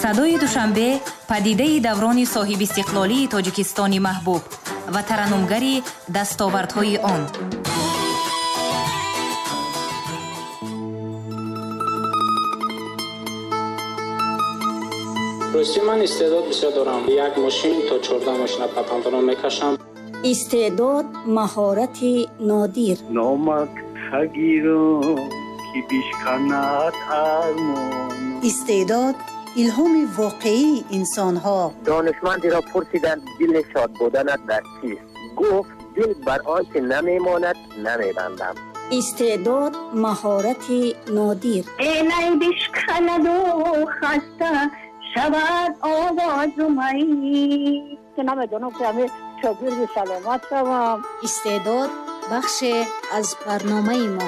садои душанбе падидаи даврони соҳиби истиқлолии тоҷикистони маҳбуб ва тараннумгари дастовардҳои он. рости ман истеъдод бисёр дорам. як мошин то 14 мошина патентро мекашам. истеъдод маҳорати нодир. номак хагиро ки бишканад армон. истеъдод илҳоми воқеии инсонҳо. донишмандиро пурсиданд дил шод буданат дар чист? гуфт дил бар он ки намемонад намебандам. истеъдод маҳорати нодир. элай бишканаду хаста шавад овозу май ки намедонам ки ҳамин шогирди саломат шавам. истеъдод бахше аз барномаи мо.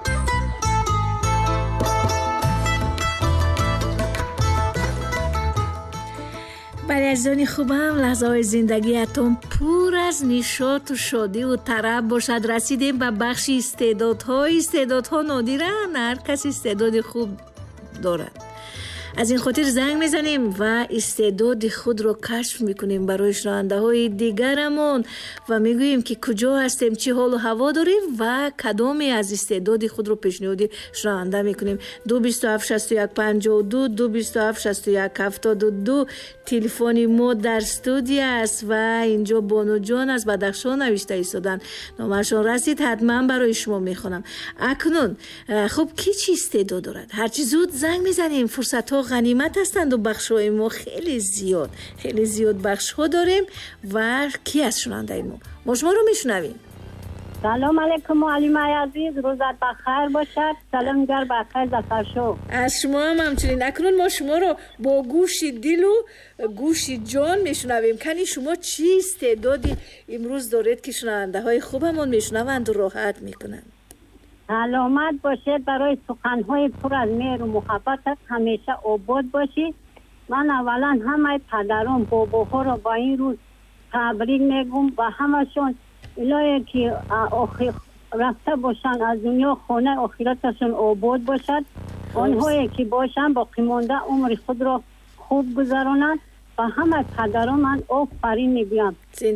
барои азизони хубам, лаҳзаҳои зиндагиятон пур аз нишоту шодиву тараб бошад. расидем ба бахши истеъдодҳо. истеъдодҳо нодиранд, ҳар кас истеъдоди хуб дорад. аз ин хотир занг мезанем ва истеъдоди худро кашф мекунем барои шунавандаҳои дигарамон ва мегӯем ки куҷо ҳастем, чӣ ҳолу ҳаво дорем ва кадоме аз истеъдоди худро пешниҳоди шунаванда мекунем. 2276152 2276172 телефони мо дар студия аст ва инҷо бонуҷон аз Бадахшон навишта истодан. номашон расид, ҳатман барои шумо мехонам. акнун хуб, ки чӣ истеъдод дорад? ҳарчи зуд занг мезанем. фурсатҳо ғанимат ҳастанду бахшҳои мо хеле зиёд бахшҳо дорем ва ки аз шунавандаи мо шуморо мешунавем. салом алейкум муаллимаи азиз, рӯзат бахайр бошад. салом гар бахайр зафаршо. аз шумо ҳам ҳамчунин. акнун мо шуморо бо гӯши дилу гӯши ҷон мешунавем. кани шумо чӣ истеъдоди имрӯз доред ки шунавандаҳои хубамон мешунаванду роҳат мекунанд? саломат бошед, барои суханҳои пур аз меҳру муҳаббатат ҳамеша обод бошед. ман аввалан ҳамаи падарон бобоҳоро ба ин рӯз табрик мегӯм ва ҳамашон илое ки рафта бошанд аз дунё, хонаи охираташон обод бошад. онҳое ки бошанд боқимонда умри худро хуб гузаронанд. ва ҳамаи падарон ман офарин мегӯям.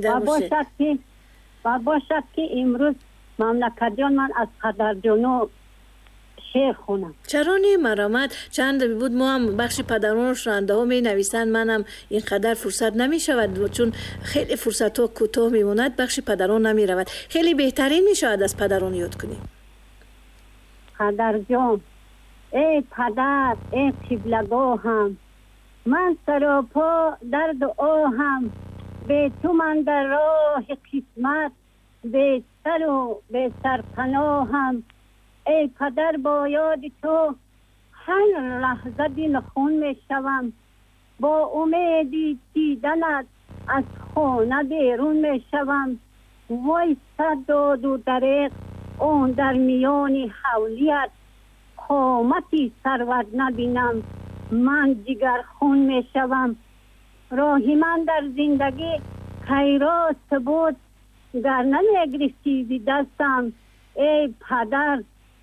ва бошад ки имрӯз мамлакатиён ман аз падарҷоно шеър хонам. чаро не марамад. чанд буд мо ҳам бахши падарону шунавандаҳо менависанд. манам ин қадар фурсат намешавад, чун хеле фурсатҳо кӯтоҳ мемонад, бахши падарон намеравад. хеле беҳтарин мешавад аз падарон ёд кунем. падарҷон, эй падар, эй қиблагоҳам, ман саропо дар дуоҳам. бе ту ман дар роҳи қисмат бесару бесарпаноҳам. ای پدر با یاد تو هر لحظه دل خون می شوم. با امیدی دیدنت از خانه بیرون می شوم. وای صد داد و دریغ اون در میان حولیت قامتی ثروت نبینم. من جگر خون می شوم. راهی من در زندگی خیرات بود گر نمیگرفتی بی دستم. ای پدر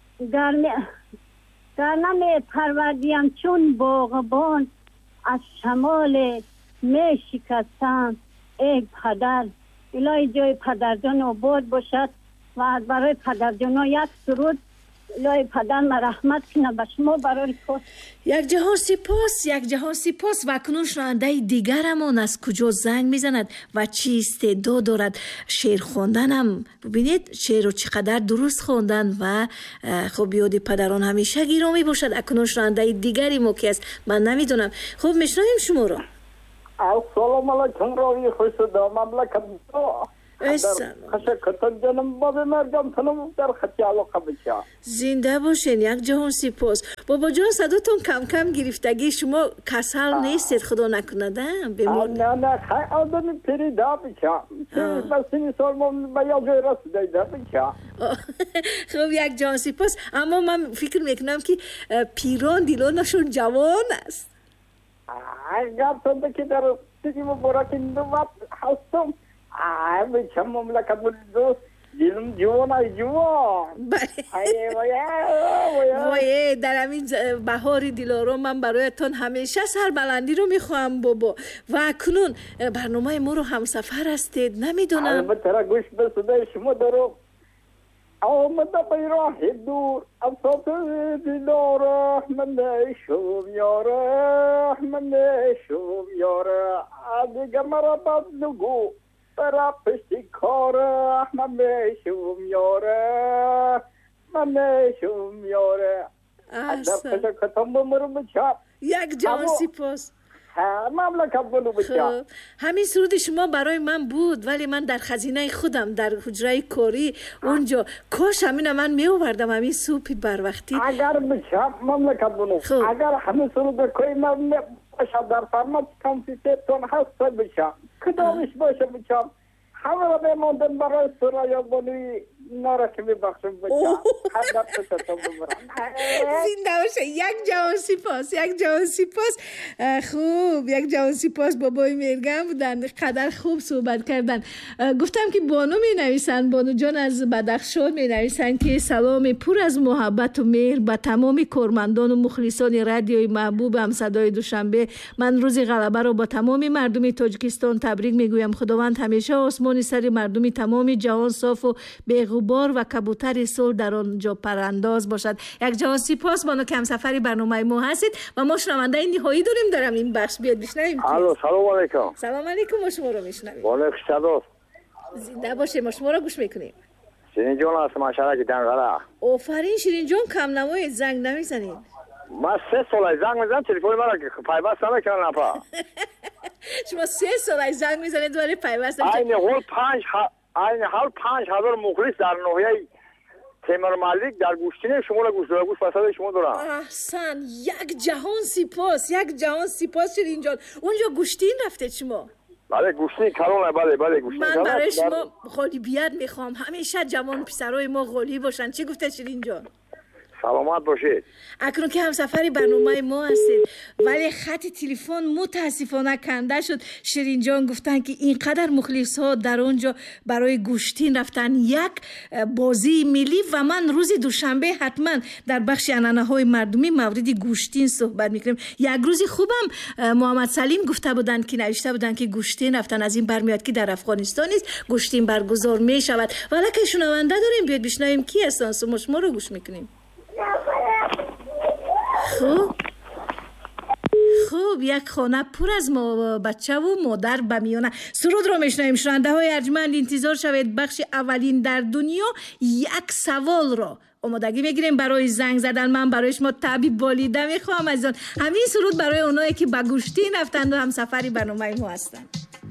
گر نمی پروردیم چون باغبان از شمال می شکستم. ای پدر، الهی جای پدرجان آباد باشد و برای پدرجان یک سرود الهی پدر مرحمت کنه به شما برای کار. یک جهان سپاس. و اکنون شنونده دیگرمان از کجا زنگ میزند و چی استعداد دارد. شعر خواندن هم ببینید شعر رو چقدر درست خواندن و خب یاد پدران همیشه گرامی باشد. اکنون شنونده دیگری ما کی است من نمیدونم. خب میشنویم شما رو. السلام علیکم راوی خوش صدا مملکت زنده باشین. یک جهان سپاس. بابا جان صداتون کم کم گرفتگی شما کسل نیستید خدا نکند؟ نه خیلی آدمی پیریده بچه بسیمی سال ما به یک جای رسیده بچه. خب یک جهان سپاس. اما من فکر میکنم که پیران دیلانشون جوان است. اگر تو که در دیگه مبارک این دو وقت هستم بچه مملکت بود دوست دلم جوان جوان وای در همین بهار دلارام من برایتان همیشه سربلندی رو میخواهم بابا. و اکنون برنامه ما رو همسفر هستید نمیدونم. البته را گوش به صدای شما دارم. آمده به راه دور افسات دیداره من نشوم یاره من نشوم یاره دیگه مرا بد نگو برا پشتی کاره من نشوم یاره من نشوم یاره در پشت کتم بمرو بچم یک جان سپاس. مملکت بلو بچم. همین سرود شما برای من بود ولی من در خزینه خودم در حجره کاری اونجا کاش همین من می آوردم همین سوپی بر وقتی. اگر بچم مملکت بلو اگر همین سرود کوی من باشم در فرمت کامپیوترتون هست بچم کدامش باشه بچم همه را بماندم برای سرای بلوی نارا که میبخشم بچم هر در پشتم ببرم. زنده باشه. یک جوان سپاس یک جوان سپاس. خوب یک جوان سپاس بابای میرگم بودن قدر خوب صحبت کردن. گفتم که بانو می نویسن بانو جان از بدخشان می نویسن که سلام پر از محبت و مهر به تمام کارمندان و مخلصان رادیوی محبوب هم صدای دوشنبه. من روز غلبه را با تمام مردم تاجیکستان تبریک میگویم. خداوند همیشه آسمان سر مردم تمام جهان صاف و بی‌غبار و کبوتر صلح در آنجا پرانداز باشد. یک جهان سپاس بانو که همسفری برنامه ما هستید و ما شنونده نهایی داریم این بخش بیاد بشنویم. الو سلام علیکم. سلام علیکم. ما شما رو میشنویم. وعلیکم سلام. زنده باشه. ما شما رو گوش میکنیم. شیرین جان هستم ماشاءالله دنگلا. آفرین شیرین جان کم نمایید زنگ نمیزنید. من 3 سال زنگ میزنم تلفن مرا پیوست نمیکنه نفر. شما 3 سال زنگ میزنید ولی پیوست نمیکنه. این حال 5000 مخلص در ناحیه تیمور مالک در گوشتین شما را گوش پسند شما دارم. احسن. یک جهان سپاس یک جهان سپاس شیرین جان. اونجا گوشتین رفته شما؟ بله گوشتین کلونه. بله گوشتین. من برای شما غالیبیت میخوام. همیشه جوان پسرای ما غالی باشن. چی گفته شیرین جان؟ سلامت باشید. اکنون که همسفری برنامه ما هستید ولی خط تلفن متاسفانه کنده شد. شیرین جان گفتن که اینقدر مخلص ها در اونجا برای گوشتین رفتن یک بازی ملی و من روز دوشنبه حتما در بخش عنعنه های مردمی مورد گوشتین صحبت میکنیم. یک روزی خوبم محمد سلیم گفته بودن که نوشته بودن که گوشتین رفتن از این برمیاد که در افغانستان است گوشتین برگزار میشود. ولی که شنونده داریم بیاد بشنویم کی هستن. شما رو گوش میکنیم. خوب یک خانه پر از بچه و مادر به میانه. سرود رو میشنویم. شنونده های ارجمند انتظار شوید بخش اولین در دنیا یک سوال را آمادگی میگیریم برای زنگ زدن. من برای شما طبیب بالیده میخوام از همین سرود برای اونایی که به گوشتین رفتند و همسفری برنامه ما هستند.